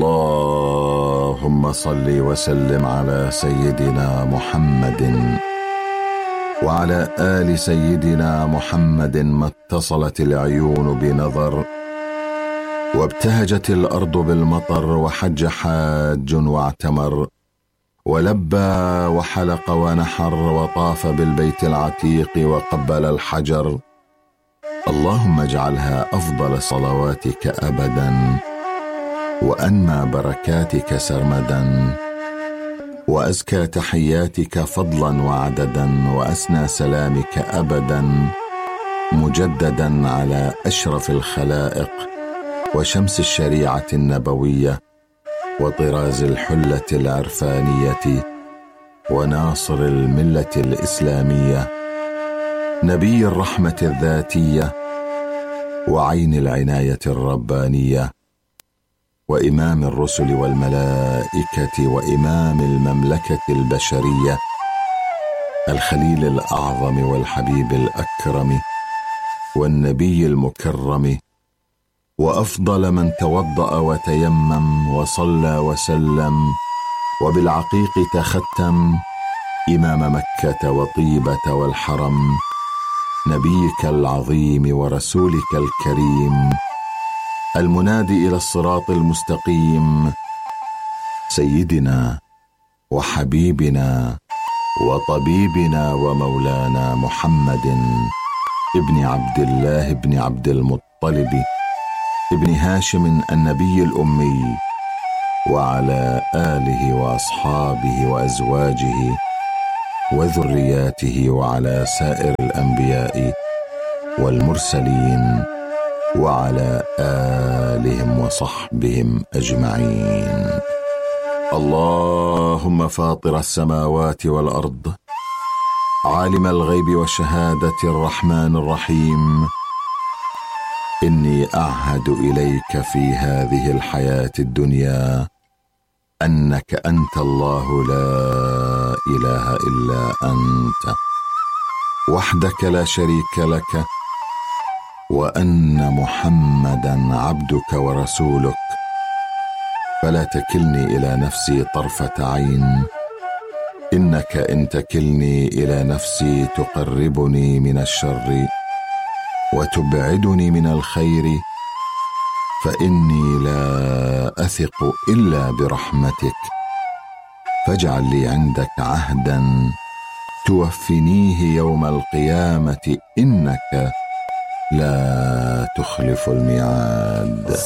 اللهم صل وسلم على سيدنا محمد وعلى آل سيدنا محمد. ما اتصلت العيون بنظر، وابتهجت الأرض بالمطر، وحج حاج واعتمر، ولبى وحلق ونحر، وطاف بالبيت العتيق وقبل الحجر. اللهم اجعلها أفضل صلواتك أبدا، وأنمى بركاتك سرمدا، وأزكى تحياتك فضلا وعددا، وأسنى سلامك أبدا مجددا على أشرف الخلائق وشمس الشريعة النبوية وطراز الحلة العرفانية وناصر الملة الإسلامية، نبي الرحمة الذاتية وعين العناية الربانية، وإمام الرسل والملائكة، وإمام المملكة البشرية، الخليل الأعظم والحبيب الأكرم والنبي المكرم، وأفضل من توضأ وتيمم وصلى وسلم وبالعقيق تختم، إمام مكة وطيبة والحرم، نبيك العظيم ورسولك الكريم، المنادي إلى الصراط المستقيم، سيدنا وحبيبنا وطبيبنا ومولانا محمد ابن عبد الله ابن عبد المطلب ابن هاشم النبي الأمي، وعلى آله وأصحابه وأزواجه وذرياته، وعلى سائر الأنبياء والمرسلين، وعلى آلهم وصحبهم أجمعين. اللهم فاطر السماوات والأرض، عالم الغيب والشهادة، الرحمن الرحيم، إني أعهد إليك في هذه الحياة الدنيا أنك أنت الله لا إله إلا أنت وحدك لا شريك لك، وأن محمدا عبدك ورسولك، فلا تكلني إلى نفسي طرفة عين، إنك إن تكلني إلى نفسي تقربني من الشر وتبعدني من الخير، فإني لا أثق إلا برحمتك، فاجعل لي عندك عهدا توفنيه يوم القيامة، إنك لا تخلف الميعاد.